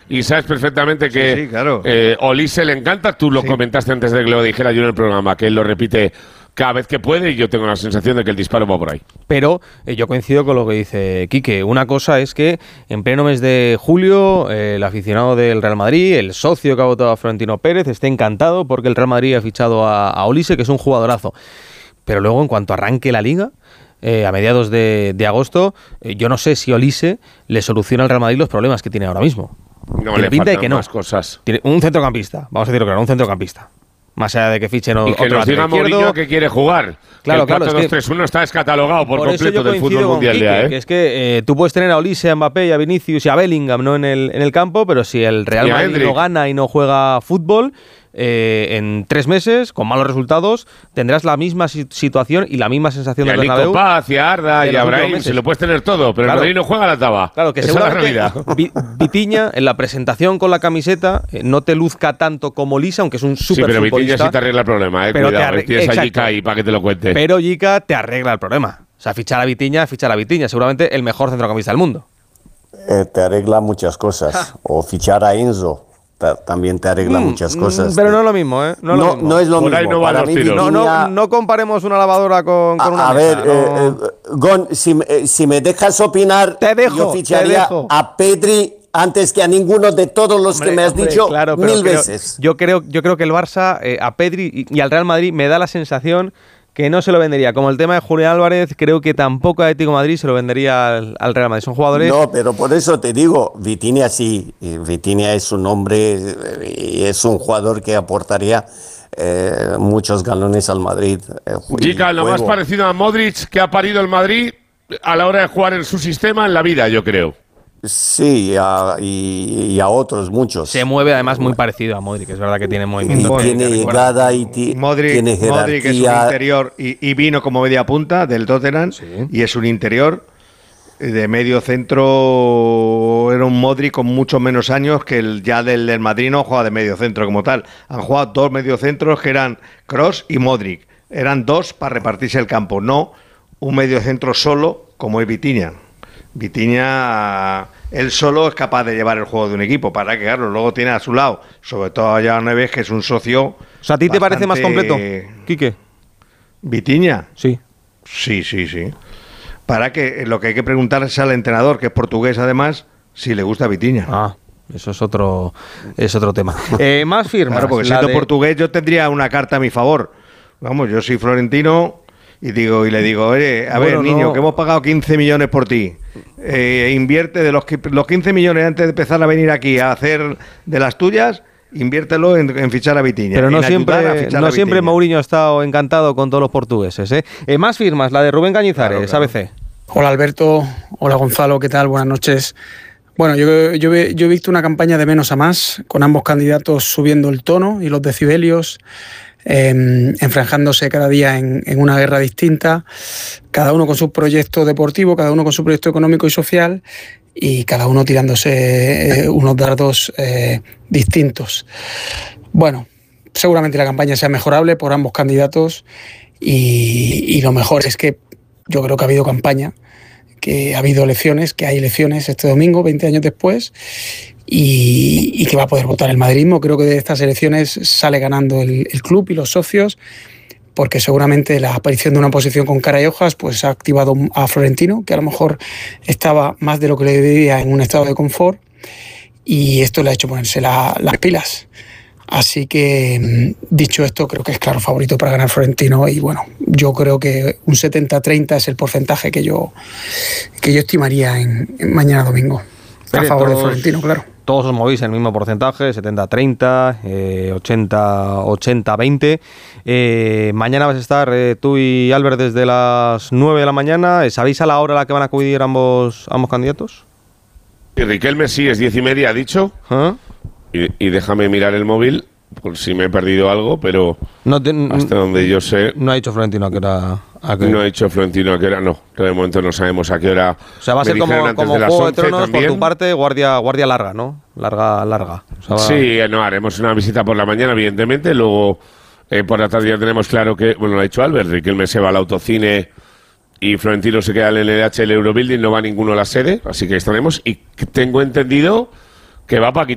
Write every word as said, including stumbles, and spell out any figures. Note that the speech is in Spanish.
y sabes perfectamente que sí, sí, claro. eh, Olise le encanta. Tú lo sí. comentaste antes de que lo dijera yo en el programa, que él lo repite cada vez que puede y yo tengo la sensación de que el disparo va por ahí. Pero eh, yo coincido con lo que dice Quique. Una cosa es que en pleno mes de julio eh, el aficionado del Real Madrid, el socio que ha votado a Florentino Pérez, esté encantado porque el Real Madrid ha fichado a, a Olise, que es un jugadorazo. Pero luego, en cuanto arranque la Liga, eh, a mediados de, de agosto, eh, yo no sé si Olise le soluciona al Real Madrid los problemas que tiene ahora mismo. No, Tiene le pinta de faltan que no. más cosas. Tiene un centrocampista, vamos a decirlo claro, un centrocampista. Más allá de que fichen y que otro nos diga Mourinho que quiere jugar. Claro, el claro. cuatro dos tres uno está descatalogado por, por completo del fútbol mundial Quique, ya, ¿eh? Que es que eh, tú puedes tener a Olise, a Mbappé y a Vinicius y a Bellingham, ¿no? en, el, en el campo, pero si el Real Y a Madrid Endrick. no gana y no juega fútbol, eh, en tres meses, con malos resultados, tendrás la misma si- situación y la misma sensación Y a del Nico Bernabéu. Paz, y a Arda, de y a los últimos Brahim, meses. se lo puedes tener todo, pero Claro. el Madrid no juega a la taba. Claro, que esa es la seguramente realidad. Vi- Vitiña, en la presentación con la camiseta, eh, no te luzca tanto como Olise, aunque es un Sí, súper pero Vitinha futbolista. sí te arregla el problema, eh. Pero te Cuidado, arre- tienes allí exacto. Kai para que te lo cuente. Pero Jica te arregla el problema. O sea, fichar a Vitiña, fichar a Vitiña. Seguramente el mejor centrocampista del mundo. Eh, te arregla muchas cosas. O fichar a Enzo ta- también te arregla Mm, muchas cosas. mm, Pero no es lo mismo, ¿eh? No, es lo No, mismo. no es lo Por ahí mismo. no van Para los mí, tiros. No, no, Vitinha- no comparemos una lavadora con, con A, una a mesa, ver, no. eh, eh, Gon, si, me- eh, si me dejas opinar, Te dejo, yo te ficharía dejo. a Pedri antes que a ninguno de todos los Hombre, que me has hombre, dicho claro, pero mil creo- veces. Yo creo, yo creo que el Barça, eh, a Pedri y, y al Real Madrid, me da la sensación que no se lo vendería. Como el tema de Julián Álvarez, creo que tampoco a Atlético de Madrid se lo vendería al, al Real Madrid. Son jugadores... No, pero por eso te digo, Vitinha sí. y Vitinha es un hombre eh, y es un jugador que aportaría eh, muchos galones al Madrid. eh, y Jica, lo más juego. parecido a Modric que ha parido el Madrid a la hora de jugar en su sistema en la vida, yo creo. Sí, y a, y, y a otros muchos. Se mueve además muy parecido a Modric, es verdad que tiene Y movimiento. que- tiene que recuerda. llegada y ti- Modric, tiene Modric es un jerarquía. interior y, y vino como media punta del Tottenham y es un interior de medio centro. Era un Modric con muchos menos años que el ya del, del Madrid no juega de medio centro como tal. Han jugado dos mediocentros que eran Kroos y Modric. Eran dos para repartirse el campo, no un mediocentro solo como es Vitinha. Vitinha, él solo es capaz de llevar el juego de un equipo, para que, claro, luego tiene a su lado, sobre todo a Joao Neves, que es un socio. O sea, ¿a ti te parece más bastante- completo, Quique? Vitinha, Sí. sí, sí, sí. Para que lo que hay que preguntar es al entrenador, que es portugués además, si le gusta Vitinha. Ah, eso es otro, es otro tema. Eh, más firmas. Claro, porque la siendo de- portugués yo tendría una carta a mi favor. Vamos, yo soy florentino y digo y le digo, oye, a Bueno, ver, niño, no. que hemos pagado quince millones por ti. Eh, invierte de los, qui- los quince millones antes de empezar a venir aquí a hacer de las tuyas, inviértelo en, en fichar a Vitinha. Pero no en ayudar a siempre, fichar no a siempre Vitinha. Mourinho ha estado encantado con todos los portugueses. ¿eh? Eh, más firmas, la de Rubén Cañizares, Claro, claro. A B C. Hola Alberto, hola Gonzalo, ¿qué tal? Buenas noches. Bueno, yo, yo, he- yo he visto una campaña de menos a más, con ambos candidatos subiendo el tono y los decibelios, eh, enfranjándose cada día en, en una guerra distinta, cada uno con su proyecto deportivo, cada uno con su proyecto económico y social, y cada uno tirándose eh, unos dardos eh, distintos. Bueno, seguramente la campaña sea mejorable por ambos candidatos y, y lo mejor es que yo creo que ha habido campaña, que ha habido elecciones, que hay elecciones este domingo, veinte años después, y, y que va a poder votar el madridismo. Creo que de estas elecciones sale ganando el, el club y los socios, porque seguramente la aparición de una oposición con cara y hojas pues ha activado a Florentino, que a lo mejor estaba más de lo que le debía en un estado de confort, y esto le ha hecho ponerse la- las pilas. Así que, mm, dicho esto, creo que es claro favorito para ganar Florentino, y bueno, yo creo que un setenta treinta es el porcentaje que yo, que yo estimaría en, en mañana domingo. A Pere, favor de todos- Florentino, claro. Todos os movéis en el mismo porcentaje, setenta treinta, eh, ochenta veinte. Eh, mañana vas a estar eh, tú y Albert desde las nueve de la mañana. ¿Sabéis a la hora a la que van a acudir ambos, ambos candidatos? Y Riquelme sí, es diez y media, ha dicho. ¿Ah? Y, y déjame mirar el móvil, por si me he perdido algo, pero No, te- hasta donde yo sé, no ha dicho Florentino a qué hora. a qué- no ha dicho Florentino a qué hora, no. De momento no sabemos a qué hora. O sea, va a Me ser como, dijeron antes como de las Juego de once Tronos, también. por tu parte, guardia, guardia larga, ¿no? Larga, larga. O sea, va- Sí, eh, no, haremos una visita por la mañana, evidentemente. Luego, eh, por la tarde ya tenemos claro que, bueno, lo ha dicho Albert, Riquelme se va al autocine y Florentino se queda en el N H L Eurobuilding, no va ninguno a la sede, así que estaremos. Y que tengo entendido que va Paquito